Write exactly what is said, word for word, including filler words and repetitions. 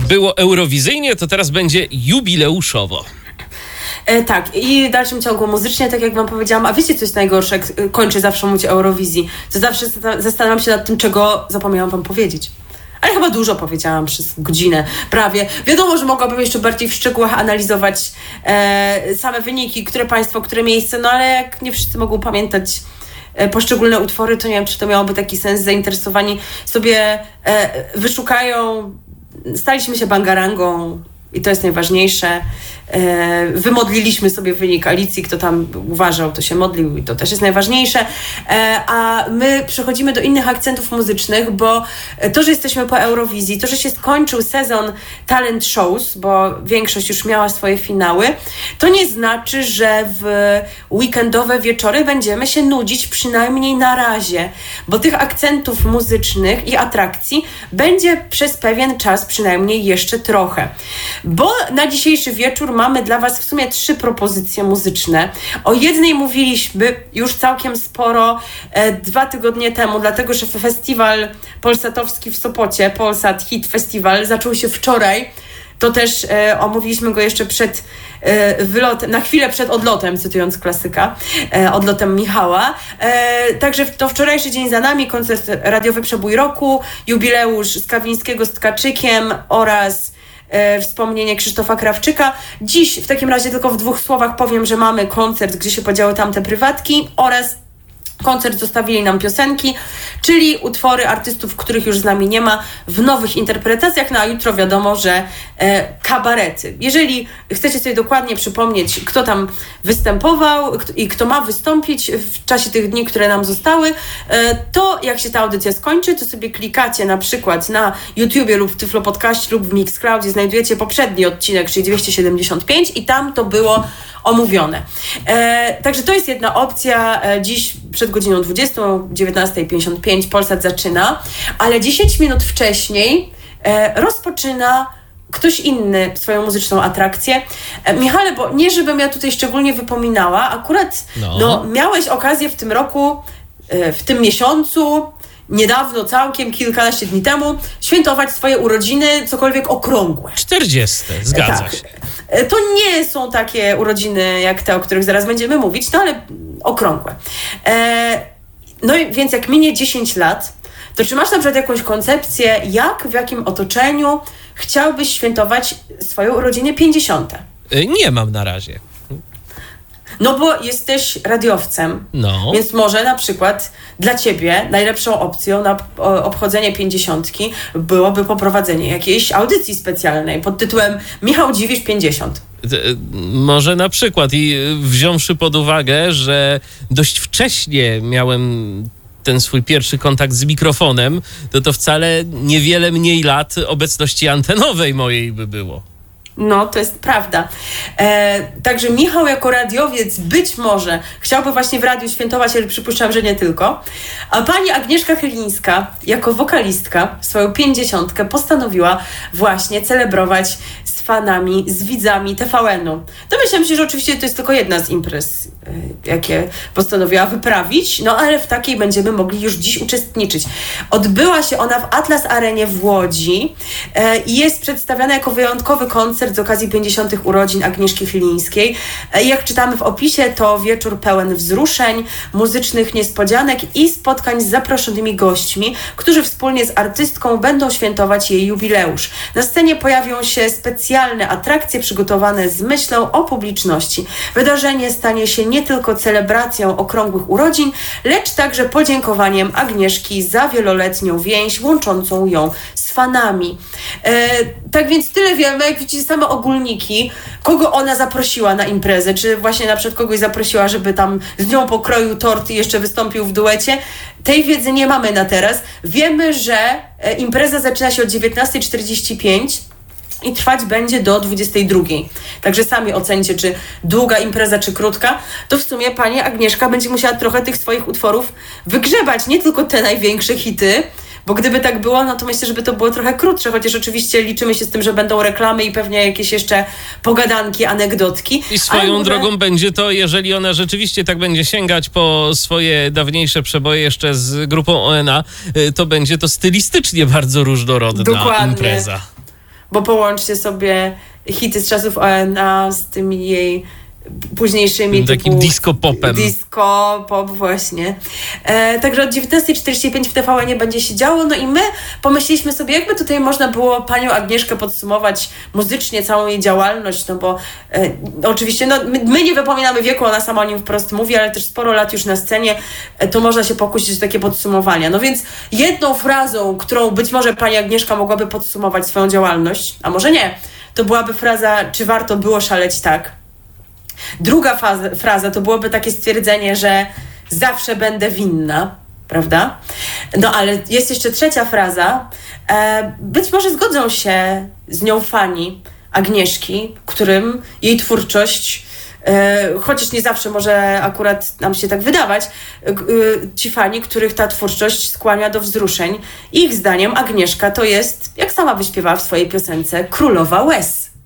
było eurowizyjnie, to teraz będzie jubileuszowo. E, tak, i w dalszym ciągu muzycznie, tak jak wam powiedziałam, a wiecie, co jest najgorsze, jak kończę zawsze mówić o Eurowizji, to zawsze zastanawiam się nad tym, czego zapomniałam wam powiedzieć. Ale chyba dużo powiedziałam przez godzinę, prawie. Wiadomo, że mogłabym jeszcze bardziej w szczegółach analizować e, same wyniki, które państwo, które miejsce, no ale jak nie wszyscy mogą pamiętać e, poszczególne utwory, to nie wiem, czy to miałoby taki sens. Zainteresowani sobie e, wyszukają, staliśmy się bangarangą i to jest najważniejsze. E, wymodliliśmy sobie wynik Alicji, kto tam uważał, to się modlił i to też jest najważniejsze. E, a my przechodzimy do innych akcentów muzycznych, bo to, że jesteśmy po Eurowizji, to, że się skończył sezon talent shows, bo większość już miała swoje finały, to nie znaczy, że w weekendowe wieczory będziemy się nudzić, przynajmniej na razie, bo tych akcentów muzycznych i atrakcji będzie przez pewien czas przynajmniej jeszcze trochę. Bo na dzisiejszy wieczór mamy dla was w sumie trzy propozycje muzyczne. O jednej mówiliśmy już całkiem sporo e, dwa tygodnie temu, dlatego że festiwal polsatowski w Sopocie, Polsat Hit Festival, zaczął się wczoraj. To też e, omówiliśmy go jeszcze przed e, wylotem, na chwilę przed odlotem, cytując klasyka, e, odlotem Michała. E, także to wczorajszy dzień za nami, koncert radiowy Przebój Roku, jubileusz Skawińskiego z Tkaczykiem oraz E, wspomnienie Krzysztofa Krawczyka. Dziś w takim razie tylko w dwóch słowach powiem, że mamy koncert, gdzie się podziały tamte prywatki oraz koncert zostawili nam piosenki, czyli utwory artystów, których już z nami nie ma, w nowych interpretacjach, no a jutro wiadomo, że e, kabarety. Jeżeli chcecie sobie dokładnie przypomnieć, kto tam występował kto, i kto ma wystąpić w czasie tych dni, które nam zostały, e, to jak się ta audycja skończy, to sobie klikacie na przykład na YouTubie lub w Tyflo Podcast lub w Mixcloudzie, znajdujecie poprzedni odcinek, czyli dwieście siedemdziesiąt pięć i tam to było omówione. E, także to jest jedna opcja. E, dziś przed godziną dwudziestą, dziewiętnasta pięćdziesiąt pięć Polsat zaczyna, ale dziesięć minut wcześniej e, rozpoczyna ktoś inny swoją muzyczną atrakcję. E, Michale, bo nie żebym ja tutaj szczególnie wypominała, akurat no. No, miałeś okazję w tym roku, e, w tym miesiącu, niedawno całkiem, kilkanaście dni temu, świętować swoje urodziny, cokolwiek okrągłe. czterdzieste, zgadza tak. się. To nie są takie urodziny jak te, o których zaraz będziemy mówić, no ale okrągłe. E, no i więc jak minie dziesięć lat, to czy masz na przykład jakąś koncepcję, jak, w jakim otoczeniu chciałbyś świętować swoją urodzinę pięćdziesiąte? Nie mam na razie. No bo jesteś radiowcem, no. Więc może na przykład dla ciebie najlepszą opcją na obchodzenie pięćdziesiątki byłoby poprowadzenie jakiejś audycji specjalnej pod tytułem Michał Dziwisz pięćdziesiąt. Może na przykład i wziąwszy pod uwagę, że dość wcześnie miałem ten swój pierwszy kontakt z mikrofonem, to to wcale niewiele mniej lat obecności antenowej mojej by było. No, to jest prawda. E, także Michał jako radiowiec być może chciałby właśnie w radiu świętować, ale przypuszczam, że nie tylko. A pani Agnieszka Chylińska jako wokalistka swoją pięćdziesiątkę postanowiła właśnie celebrować z fanami, z widzami T V N-u. Domyślam się, że oczywiście to jest tylko jedna z imprez, e, jakie postanowiła wyprawić, no ale w takiej będziemy mogli już dziś uczestniczyć. Odbyła się ona w Atlas Arenie w Łodzi e, i jest przedstawiana jako wyjątkowy koncert z okazji pięćdziesiątych urodzin Agnieszki Chylińskiej. Jak czytamy w opisie, to wieczór pełen wzruszeń, muzycznych niespodzianek i spotkań z zaproszonymi gośćmi, którzy wspólnie z artystką będą świętować jej jubileusz. Na scenie pojawią się specjalne atrakcje przygotowane z myślą o publiczności. Wydarzenie stanie się nie tylko celebracją okrągłych urodzin, lecz także podziękowaniem Agnieszki za wieloletnią więź łączącą ją z fanami. E, tak więc tyle wiemy, jak widzicie, same ogólniki, kogo ona zaprosiła na imprezę, czy właśnie na przykład kogoś zaprosiła, żeby tam z nią pokroił tort i jeszcze wystąpił w duecie. Tej wiedzy nie mamy na teraz. Wiemy, że impreza zaczyna się o dziewiętnasta czterdzieści pięć i trwać będzie do dwudziestej drugiej. Także sami ocencie, czy długa impreza, czy krótka. To w sumie pani Agnieszka będzie musiała trochę tych swoich utworów wygrzebać, nie tylko te największe hity, bo gdyby tak było, no to myślę, żeby to było trochę krótsze, chociaż oczywiście liczymy się z tym, że będą reklamy i pewnie jakieś jeszcze pogadanki, anegdotki. I swoją może... drogą będzie to, jeżeli ona rzeczywiście tak będzie sięgać po swoje dawniejsze przeboje jeszcze z grupą O N A, to będzie to stylistycznie bardzo różnorodna Dokładnie. impreza. bo połączcie sobie hity z czasów O N A z tymi jej późniejszymi takim typu disco popem. Disco pop właśnie. E, także od dziewiętnasta czterdzieści pięć w T V N będzie się działo, no i my pomyśleliśmy sobie, jakby tutaj można było panią Agnieszkę podsumować muzycznie, całą jej działalność, no bo e, oczywiście no, my, my nie wypominamy wieku, ona sama o nim wprost mówi, ale też sporo lat już na scenie, e, to można się pokusić o takie podsumowania. No więc jedną frazą, którą być może pani Agnieszka mogłaby podsumować swoją działalność, a może nie, to byłaby fraza, czy warto było szaleć tak? Druga faza, fraza to byłoby takie stwierdzenie, że zawsze będę winna, prawda? No ale jest jeszcze trzecia fraza. E, być może zgodzą się z nią fani Agnieszki, którym jej twórczość, e, chociaż nie zawsze może akurat nam się tak wydawać, e, ci fani, których ta twórczość skłania do wzruszeń. Ich zdaniem Agnieszka to jest, jak sama wyśpiewała w swojej piosence, królowa łez.